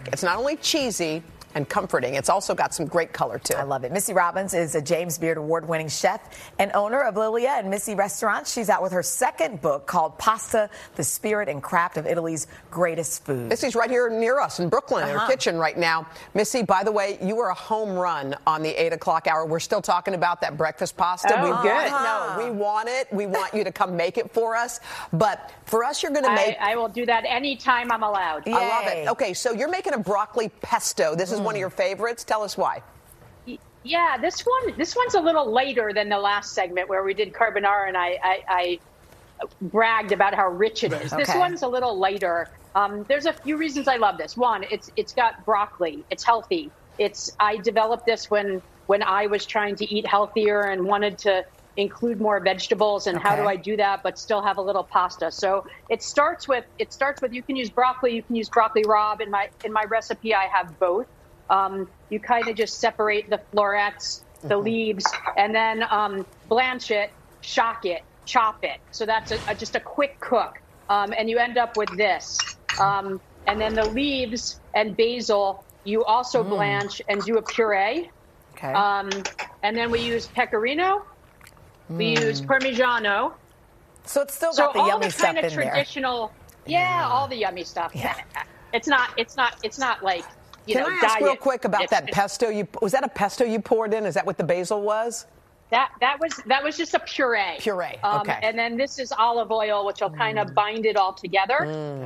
It's not only cheesy and comforting, it's also got some great color, too. I love it. Missy Robbins is a James Beard award-winning chef and owner of Lilia and Missy Restaurants. She's out with her second book called Pasta, the Spirit and Craft of Italy's Greatest Food. Missy's right here near us in Brooklyn in her kitchen right now. Missy, by the way, you were a home run on the 8 o'clock hour. We're still talking about that breakfast pasta. Oh, good. No, we want it. We want you to come make it for us. But for us, you're going to make... I will do that anytime I'm allowed. Yay. I love it. Okay, so you're making a broccoli pesto. This is one of your favorites. Tell us why. Yeah, this one's a little later than the last segment where we did carbonara, and I bragged about how rich it is. Okay. This one's a little later. There's a few reasons I love this. One, it's got broccoli. It's healthy. I developed this when I was trying to eat healthier and wanted to include more vegetables, and how do I do that but still have a little pasta? So it starts with you can use broccoli raw. In my recipe I have both. You kind of just separate the florets, the leaves, and then blanch it, shock it, chop it. So that's just a quick cook, and you end up with this. And then the leaves and basil you also blanch and do a puree. Okay. And then we use pecorino. We use Parmigiano. So it's still got the yummy stuff in there. All the kind of traditional, all the yummy stuff. Yeah. It's not like, Can I ask real quick about that pesto? Was that a pesto you poured in? Is that what the basil was? That was just a puree. Puree. Okay. And then this is olive oil, which will kind of bind it all together.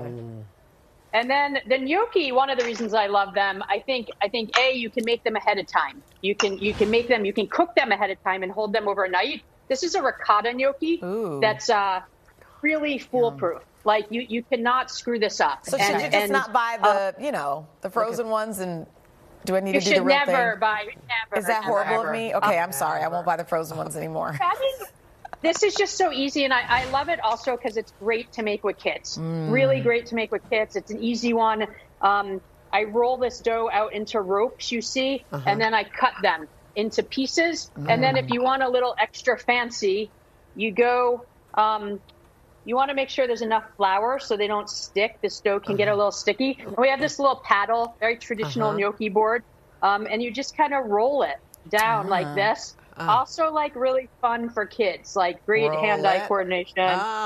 And then the gnocchi, one of the reasons I love them, I think you can make them ahead of time. You can cook them ahead of time and hold them overnight. This is a ricotta gnocchi that's really foolproof. Like you cannot screw this up. So should you just not buy the frozen ones? And do I need to do the real thing? You should never buy. Never. Is that horrible ever. of me? Okay, I'm sorry. I won't buy the frozen ones anymore. I mean, this is just so easy, and I love it also because it's great to make with kids. Really great to make with kids. It's an easy one. I roll this dough out into ropes, you see, and then I cut them into pieces. And then if you want a little extra fancy, you go, you want to make sure there's enough flour so they don't stick. This dough can get a little sticky. And we have this little paddle, very traditional gnocchi board, and you just kind of roll it down like this. Also, like, really fun for kids, like great hand-eye coordination.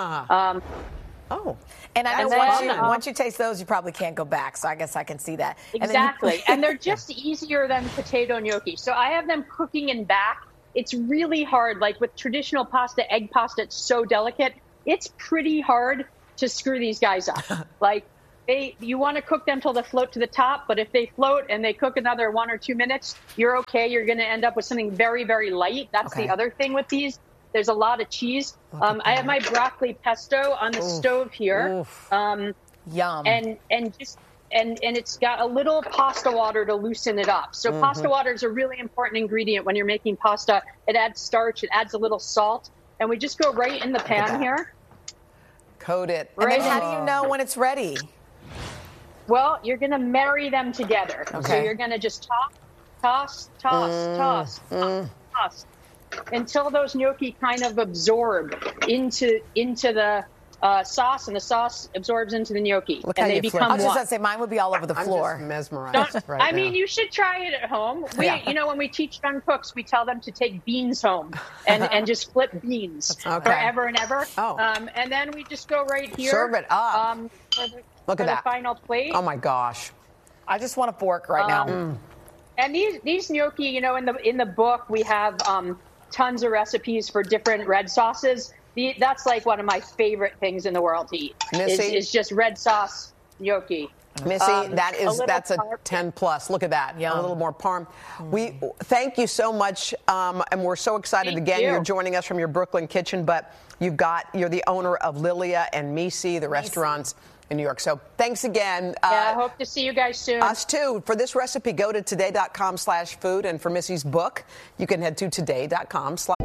And I know once you taste those, you probably can't go back. So I guess I can see that. Exactly. And they're just easier than potato gnocchi. So I have them cooking in back. It's really hard. Like with traditional pasta, egg pasta, it's so delicate. It's pretty hard to screw these guys up. Like you want to cook them till they float to the top, but if they float and they cook another 1 or 2 minutes, you're okay. You're going to end up with something very, very light. That's the other thing with these. There's a lot of cheese. I have my broccoli pesto on the stove here. Yum. And it's got a little pasta water to loosen it up. So pasta water is a really important ingredient when you're making pasta. It adds starch. It adds a little salt. And we just go right in the pan here. Coat it. And then how do you know when it's ready? Well, you're going to marry them together. Okay. So you're going to just toss until those gnocchi kind of absorb into the sauce, and the sauce absorbs into the gnocchi. Look and how they you become flip. I was just going to say, mine would be all over the floor. I'm just mesmerized right now. I mean, you should try it at home. When we teach young cooks, we tell them to take beans home and just flip beans forever and ever. And then we just go right here. Serve it up. Look at that. The final plate. Oh, my gosh. I just want a fork right now. And these gnocchi, in the book, we have tons of recipes for different red sauces. That's like one of my favorite things in the world to eat. Missy? Is just red sauce gnocchi. Missy, that's a 10 plus. Look at that. Yum. A little more parm. We thank you so much, and we're so excited again. You're joining us from your Brooklyn kitchen, but you're the owner of Lilia and Missy, the restaurants in New York. So thanks again. I hope to see you guys soon. Us too. For this recipe, go to today.com/food, and for Missy's book, you can head to today.com/.